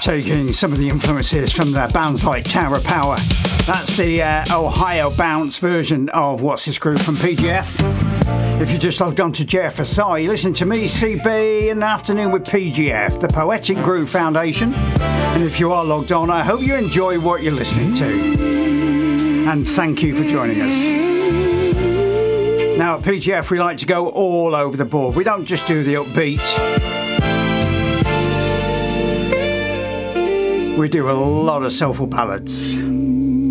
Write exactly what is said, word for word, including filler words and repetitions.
taking some of the influences from the bands like Tower of Power. That's the uh, Ohio Bounce version of What's This Groove from P G F. If you just logged on to J F S I, you listen to me, C B, in the afternoon with P G F, the Poetic Groove Foundation. And if you are logged on, I hope you enjoy what you're listening to. And thank you for joining us. Now at P G F we like to go all over the board. We don't just do the upbeat. We do a lot of soulful ballads.